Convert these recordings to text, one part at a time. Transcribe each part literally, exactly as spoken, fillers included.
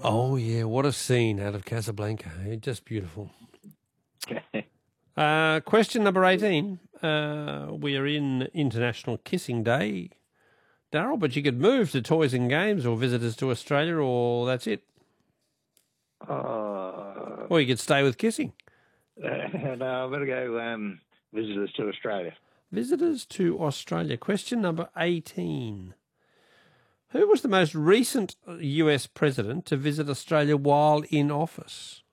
Oh, yeah, what a scene out of Casablanca. Eh? Just beautiful. uh, question number eighteen. Uh, we are in International Kissing Day, Daryl, but you could move to Toys and Games or Visitors to Australia, or that's it. Uh, or you could stay with kissing. Uh, no, I better go um, Visitors to Australia. Visitors to Australia. Question number eighteen. Who was the most recent U S president to visit Australia while in office?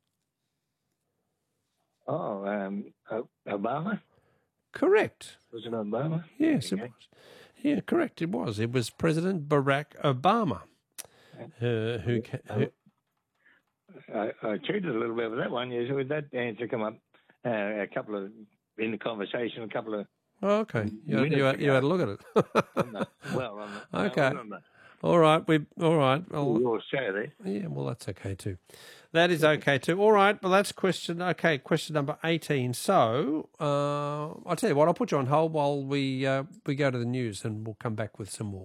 Oh, um, Obama? Correct. Was it Obama? Yes, it was. Yeah, correct, it was. It was President Barack Obama. Uh, who, who I, I cheated a little bit with that one. Yes, with that answer come up uh, a couple of, in the conversation, a couple of Oh, okay. You, you, had, you had a look at it. no, well, I'm not, okay. no, I'm not. All right. We all right. Well, your show there. Yeah. Well, that's okay too. That is okay too. All right. Well, that's question. Okay. Question number eighteen. So uh, I'll tell you what. I'll put you on hold while we uh, we go to the news, and we'll come back with some more.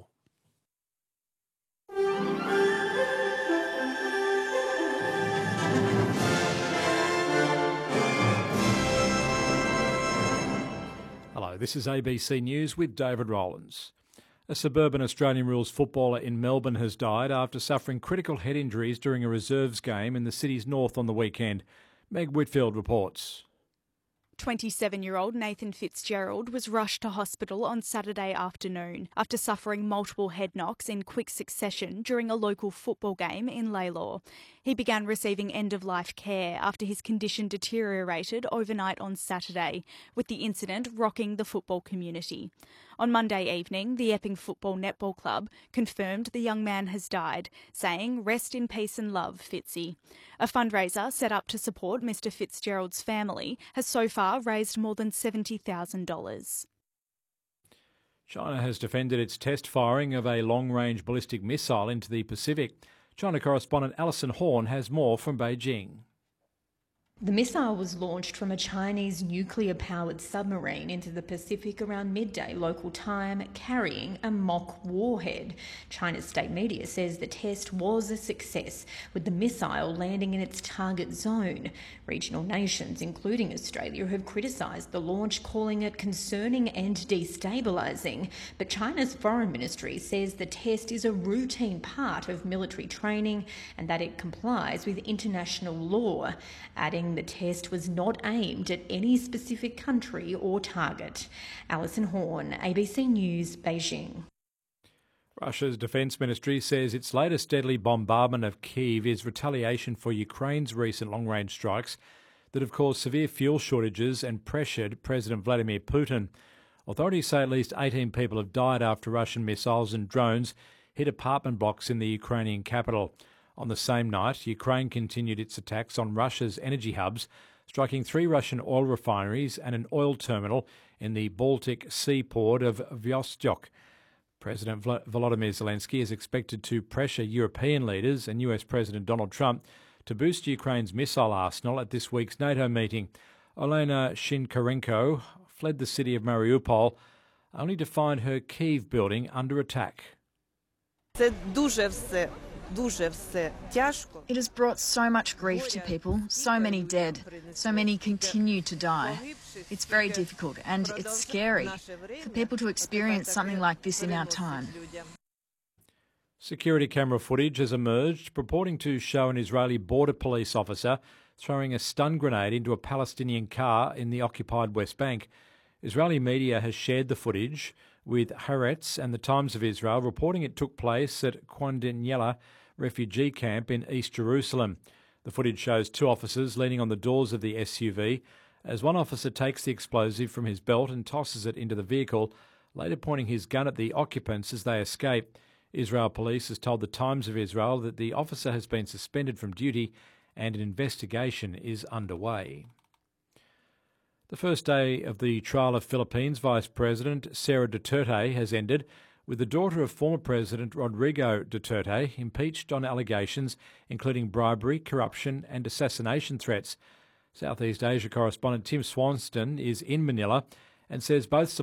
Hello, this is A B C News with David Rowlands. A suburban Australian rules footballer in Melbourne has died after suffering critical head injuries during a reserves game in the city's north on the weekend. Meg Whitfield reports. twenty-seven-year-old Nathan Fitzgerald was rushed to hospital on Saturday afternoon after suffering multiple head knocks in quick succession during a local football game in Lalor. He began receiving end-of-life care after his condition deteriorated overnight on Saturday, with the incident rocking the football community. On Monday evening, the Epping Football Netball Club confirmed the young man has died, saying, "Rest in peace and love, Fitzy." A fundraiser set up to support Mister Fitzgerald's family has so far raised more than seventy thousand dollars. China has defended its test firing of a long-range ballistic missile into the Pacific. China correspondent Alison Horn has more from Beijing. The missile was launched from a Chinese nuclear-powered submarine into the Pacific around midday local time, carrying a mock warhead. China's state media says the test was a success, with the missile landing in its target zone. Regional nations, including Australia, have criticised the launch, calling it concerning and destabilising. But China's foreign ministry says the test is a routine part of military training and that it complies with international law, adding the test was not aimed at any specific country or target. Alison Horn, A B C News, Beijing. Russia's defence ministry says its latest deadly bombardment of Kyiv is retaliation for Ukraine's recent long-range strikes that have caused severe fuel shortages and pressured President Vladimir Putin. Authorities say at least eighteen people have died after Russian missiles and drones hit apartment blocks in the Ukrainian capital. On the same night, Ukraine continued its attacks on Russia's energy hubs, striking three Russian oil refineries and an oil terminal in the Baltic seaport of Vostok. President Volodymyr Zelensky is expected to pressure European leaders and U S President Donald Trump to boost Ukraine's missile arsenal at this week's NATO meeting. Olena Shinkarenko fled the city of Mariupol, only to find her Kyiv building under attack. It has brought so much grief to people, so many dead, so many continue to die. It's very difficult and it's scary for people to experience something like this in our time. Security camera footage has emerged purporting to show an Israeli border police officer throwing a stun grenade into a Palestinian car in the occupied West Bank. Israeli media has shared the footage, with Haaretz and the Times of Israel reporting it took place at Kwandinyela refugee camp in East Jerusalem. The footage shows two officers leaning on the doors of the S U V as one officer takes the explosive from his belt and tosses it into the vehicle, later pointing his gun at the occupants as they escape. Israel police has told the Times of Israel that the officer has been suspended from duty and an investigation is underway. The first day of the trial of Philippines Vice President Sara Duterte has ended, with the daughter of former President Rodrigo Duterte impeached on allegations including bribery, corruption and assassination threats. Southeast Asia correspondent Tim Swanston is in Manila and says both